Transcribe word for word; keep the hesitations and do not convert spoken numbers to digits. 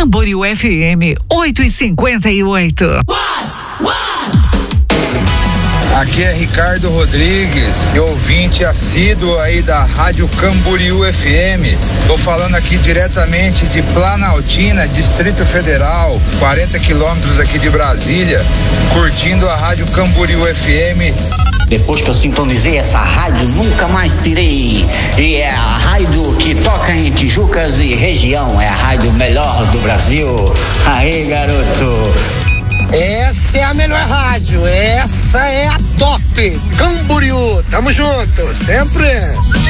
Camboriú F M oito e cinquenta e oito. What's, what's? Aqui é Ricardo Rodrigues, ouvinte assíduo aí da Rádio Camboriú F M. Tô falando aqui diretamente de Planaltina, Distrito Federal, quarenta quilômetros aqui de Brasília, curtindo a Rádio Camboriú F M. Depois que eu sintonizei essa rádio, nunca mais tirei. E é a rádio que toca em Tijucas e região. É a rádio melhor do Brasil. Aí, garoto. Essa é a melhor rádio. Essa é a top. Camboriú, tamo junto, sempre.